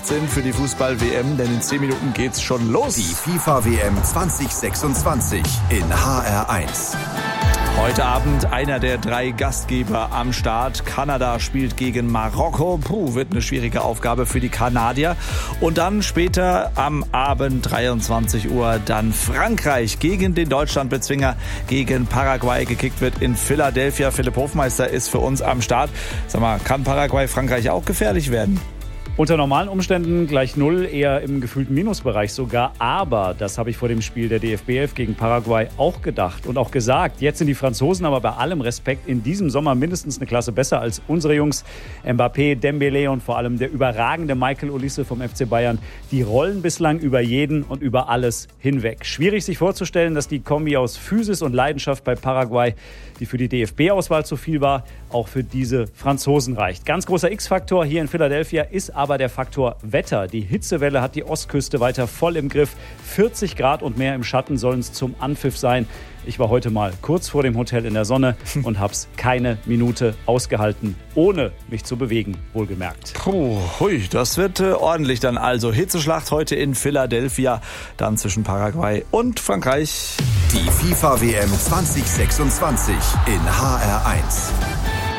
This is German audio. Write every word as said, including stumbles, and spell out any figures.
gemacht sind für die Fußball-W M, denn in zehn Minuten geht's schon los. Die FIFA-W M zwanzig sechsundzwanzig in H R eins. Heute Abend einer der drei Gastgeber am Start. Kanada spielt gegen Marokko. Puh, wird eine schwierige Aufgabe für die Kanadier. Und dann später am Abend dreiundzwanzig Uhr dann Frankreich gegen den Deutschlandbezwinger, gegen Paraguay. Gekickt wird in Philadelphia. Philipp Hofmeister ist für uns am Start. Sag mal, kann Paraguay Frankreich auch gefährlich werden? Unter normalen Umständen gleich null, eher im gefühlten Minusbereich sogar. Aber das habe ich vor dem Spiel der D F B elf gegen Paraguay auch gedacht und auch gesagt. Jetzt sind die Franzosen aber bei allem Respekt in diesem Sommer mindestens eine Klasse besser als unsere Jungs. Mbappé, Dembélé und vor allem der überragende Michael Olise vom F C Bayern. Die rollen bislang über jeden und über alles hinweg. Schwierig sich vorzustellen, dass die Kombi aus Physis und Leidenschaft bei Paraguay, die für die D F B-Auswahl zu viel war, auch für diese Franzosen reicht. Ganz großer X-Faktor hier in Philadelphia ist aber der Faktor Wetter. Die Hitzewelle hat die Ostküste weiter voll im Griff. vierzig Grad und mehr im Schatten sollen es zum Anpfiff sein. Ich war heute mal kurz vor dem Hotel in der Sonne und hab's keine Minute ausgehalten, ohne mich zu bewegen, wohlgemerkt. Puh, hui, das wird äh, ordentlich dann also. Hitzeschlacht heute in Philadelphia, dann zwischen Paraguay und Frankreich. Die FIFA-W M zwanzig sechsundzwanzig in H R eins.